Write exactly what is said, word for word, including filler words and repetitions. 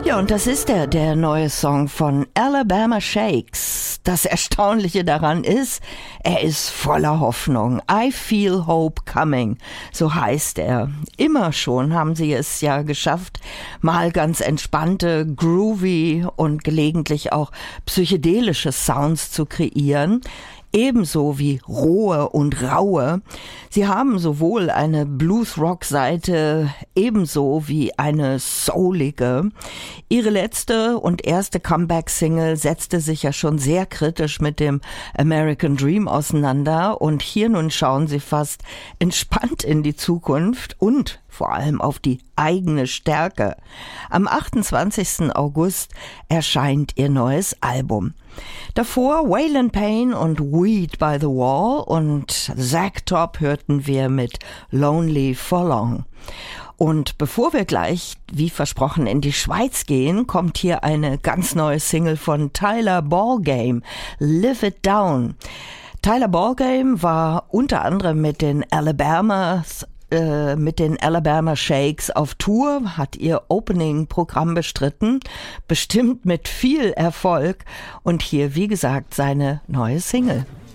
Ja, und das ist der, der neue Song von Alabama Shakes. Das Erstaunliche daran ist, er ist voller Hoffnung. I feel hope coming, so heißt er. Immer schon haben sie es ja geschafft, mal ganz entspannte, groovy und gelegentlich auch psychedelische Sounds zu kreieren. Ebenso wie rohe und raue. Sie haben sowohl eine Blues-Rock-Seite ebenso wie eine soulige. Ihre letzte und erste Comeback-Single setzte sich ja schon sehr kritisch mit dem American Dream auseinander und hier nun schauen sie fast entspannt in die Zukunft und vor allem auf die eigene Stärke. Am achtundzwanzigsten August erscheint ihr neues Album. Davor Waylon Payne und Weed by the Wall und Zack Top hörten wir mit Lonely for Long. Und bevor wir gleich, wie versprochen, in die Schweiz gehen, kommt hier eine ganz neue Single von Tyler Ballgame, Live It Down. Tyler Ballgame war unter anderem mit den Alabamas mit den Alabama Shakes auf Tour, hat ihr Opening-Programm bestritten, bestimmt mit viel Erfolg und hier, wie gesagt, seine neue Single.